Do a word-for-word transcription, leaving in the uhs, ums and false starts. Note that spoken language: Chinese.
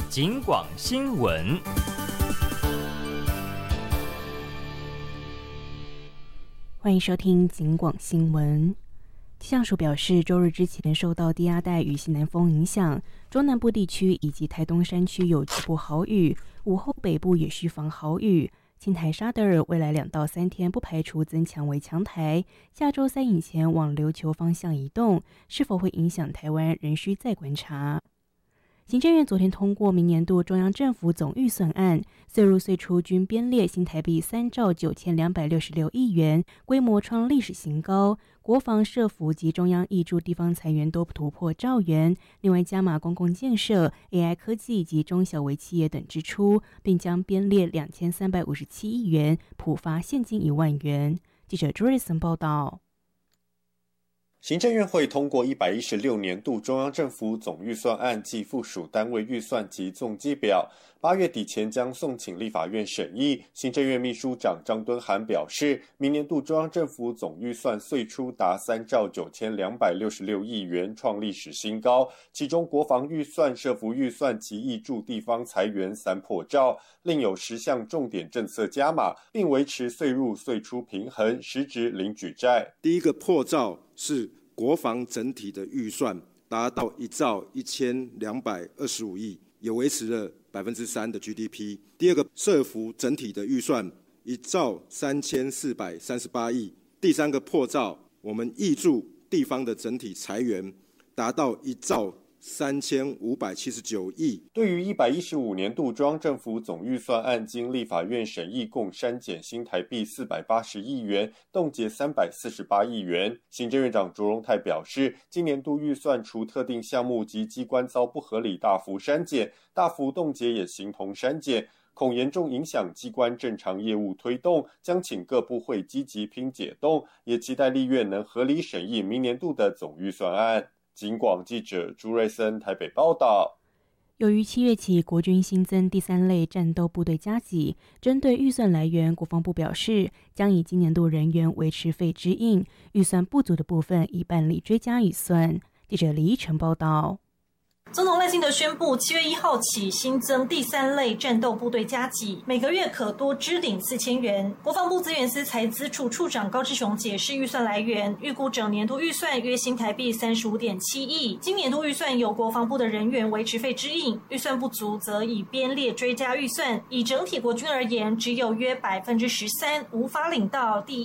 警广新闻。 欢迎收听警广新闻。气象署表示，周日之前受到低压带与西南风影响，中南部地区以及台东山区有局部豪雨，午后北部也需防豪雨。轻台沙德尔未来两到三天不排除增强为强台，下周三以前往琉球方向移动，是否会影响台湾仍需再观察。行政院昨天通过明年度中央政府总预算案，岁入岁出均编列新台币三兆九千两百六十六亿元，规模创历史新高。国防、社福及中央挹注地方财源都突破兆元，另外加码公共建设、A I 科技及中小微企业等支出，并将编列两千三百五十七亿元，普发现金一万元。记者朱瑞森报道。 行政院会通过一百一十六年度中央政府总预算案及附属单位预算及总计表，八月底前将送请立法院审议。行政院秘书长张敦涵表示，明年度中央政府总预算岁出达三兆九千两百六十六亿元，创历史新高。其中国防预算、社福预算及挹注地方财源三破兆，另有十项重点政策加码，并维持岁入岁出平衡，实质零举债。 第一个破兆是国防整体的预算达到一兆一千两百二十五亿，也维持了百分之三的 G D P。第二个社福整体的预算一兆三千四百三十八亿。第三个破兆，我们挹注地方的整体财源达到一兆三千五百七十九亿。 对于一百一十五年度中央政府总预算案经立法院审议，共删减新台币四百八十亿元，冻结三百四十八亿元。行政院长卓荣泰表示，今年度预算除特定项目及机关遭不合理大幅删减，大幅冻结也形同删减，恐严重影响机关正常业务推动，将请各部会积极拼解冻，也期待立院能合理审议明年度的总预算案。警广记者朱瑞森台北报道。 由于七月起国军新增第三类战斗部队加给，针对预算来源，国防部表示将以今年度人员维持费支应，预算不足的部分已办理追加预算。记者李依晨报道。 总统赖清德宣布，七月一号起新增第三类战斗部队加给，每个月可多支领四千元。国防部资源司财资处处长高志雄解释预算来源，预估整年度预算约新台币三十五点七亿，今年度预算由国防部的人员维持费支应，预算不足则以编列追加预算。以整体国军而言，只有约百分之十三无法领到第